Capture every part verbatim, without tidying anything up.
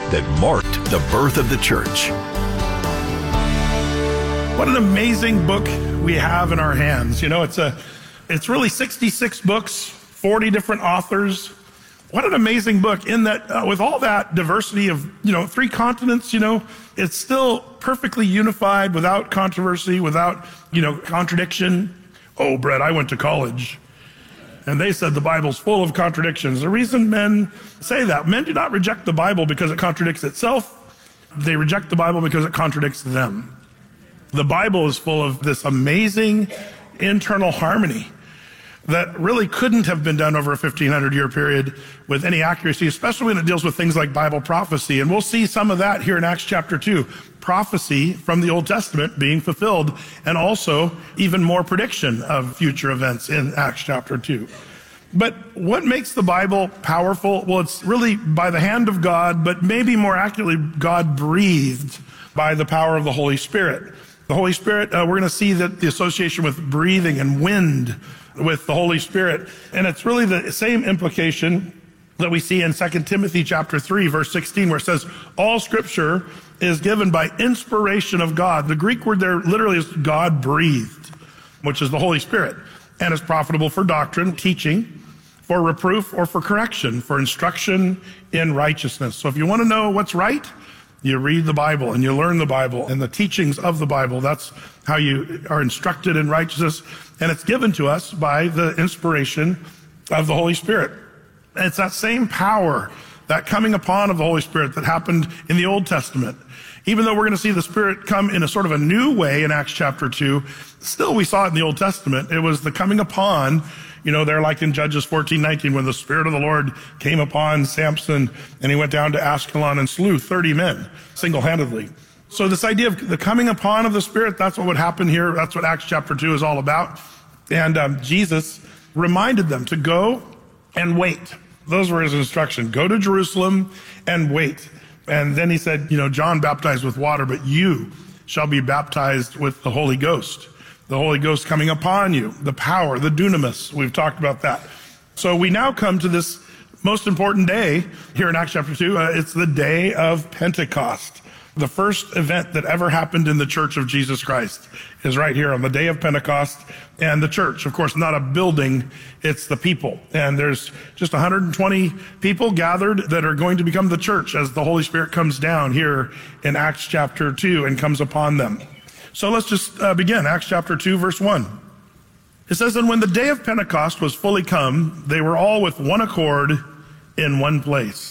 that marked the birth of the church. What an amazing book we have in our hands. You know, it's a, it's really sixty-six books, forty different authors. What an amazing book in that uh, with all that diversity of, you know, three continents, you know, it's still perfectly unified without controversy, without, you know, contradiction. Oh, Brett, I went to college and they said the Bible's full of contradictions. The reason men say that, men do not reject the Bible because it contradicts itself. They reject the Bible because it contradicts them. The Bible is full of this amazing internal harmony that really couldn't have been done over a fifteen hundred year period with any accuracy, especially when it deals with things like Bible prophecy. And we'll see some of that here in Acts chapter two. Prophecy from the Old Testament being fulfilled, and also even more prediction of future events in Acts chapter two. But what makes the Bible powerful? Well, it's really by the hand of God, but maybe more accurately, God breathed by the power of the Holy Spirit. The Holy Spirit, uh, we're going to see that the association with breathing and wind with the Holy Spirit. And it's really the same implication that we see in Second Timothy chapter three, verse sixteen, where it says, all scripture is given by inspiration of God. The Greek word there literally is God breathed, which is the Holy Spirit, and is profitable for doctrine, teaching, for reproof, or for correction, for instruction in righteousness. So if you want to know what's right, you read the Bible and you learn the Bible and the teachings of the Bible. That's how you are instructed in righteousness. And it's given to us by the inspiration of the Holy Spirit. And it's that same power, that coming upon of the Holy Spirit that happened in the Old Testament. Even though we're going to see the Spirit come in a sort of a new way in Acts chapter two, still we saw it in the Old Testament. It was the coming upon, you know, they're like in Judges fourteen nineteen, when the Spirit of the Lord came upon Samson and he went down to Ashkelon and slew thirty men single-handedly. So this idea of the coming upon of the Spirit, that's what would happen here. That's what Acts chapter two is all about. And um, Jesus reminded them to go and wait. Those were his instructions. Go to Jerusalem and wait. And then he said, you know, John baptized with water, but you shall be baptized with the Holy Ghost. The Holy Ghost coming upon you, the power, the dunamis. We've talked about that. So we now come to this most important day here in Acts chapter two. Uh, it's the day of Pentecost. The first event that ever happened in the Church of Jesus Christ is right here on the day of Pentecost. And the church, of course, not a building, it's the people. And there's just one hundred twenty people gathered that are going to become the church as the Holy Spirit comes down here in Acts chapter two and comes upon them. So let's just uh, begin. Acts chapter two, verse one. It says, and when the day of Pentecost was fully come, they were all with one accord in one place.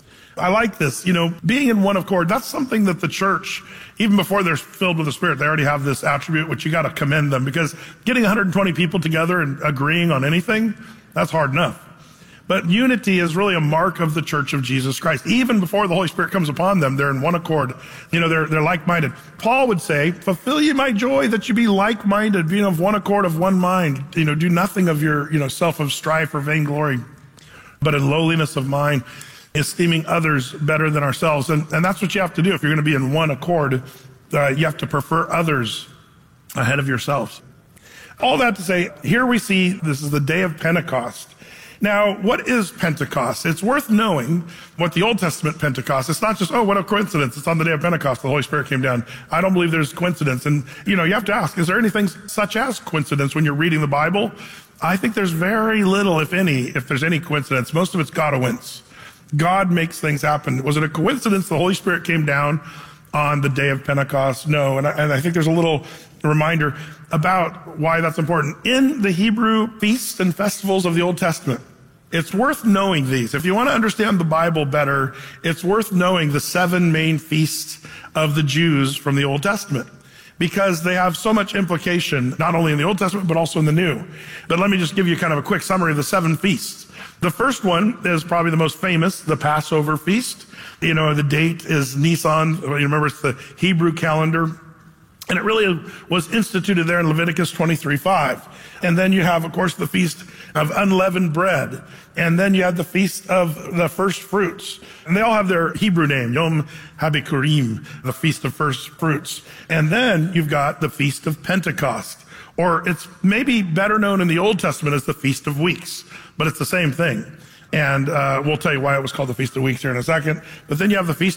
I like this, you know, being in one accord. That's something that the church, even before they're filled with the Spirit, they already have this attribute, which you got to commend them, because getting one hundred twenty people together and agreeing on anything, that's hard enough. But unity is really a mark of the Church of Jesus Christ. Even before the Holy Spirit comes upon them, they're in one accord. You know, they're, they're like-minded. Paul would say, fulfill ye my joy that you be like-minded, being of one accord, of one mind. You know, do nothing of your, you know, self of strife or vainglory, but in lowliness of mind, esteeming others better than ourselves. And, and that's what you have to do if you're going to be in one accord. Uh, you have to prefer others ahead of yourselves. All that to say, here we see this is the day of Pentecost. Now, what is Pentecost? It's worth knowing what the Old Testament Pentecost, it's not just, oh, what a coincidence. It's on the day of Pentecost. The Holy Spirit came down. I don't believe there's coincidence. And, you know, you have to ask, is there anything such as coincidence when you're reading the Bible? I think there's very little, if any, if there's any coincidence. Most of it's Godowince. God makes things happen. Was it a coincidence the Holy Spirit came down on the day of Pentecost? No. And I, and I think there's a little reminder about why that's important. In the Hebrew feasts and festivals of the Old Testament, it's worth knowing these. If you want to understand the Bible better, it's worth knowing the seven main feasts of the Jews from the Old Testament, because they have so much implication, not only in the Old Testament, but also in the New. But let me just give you kind of a quick summary of the seven feasts. The first one is probably the most famous, the Passover feast. You know, the date is Nisan. You remember, it's the Hebrew calendar. And it really was instituted there in Leviticus twenty-three five. And then you have, of course, the Feast of Unleavened Bread. And then you have the Feast of the First Fruits. And they all have their Hebrew name, Yom HaBikurim, the Feast of First Fruits. And then you've got the Feast of Pentecost. Or it's maybe better known in the Old Testament as the Feast of Weeks, but it's the same thing. And uh, we'll tell you why it was called the Feast of Weeks here in a second. But then you have the Feast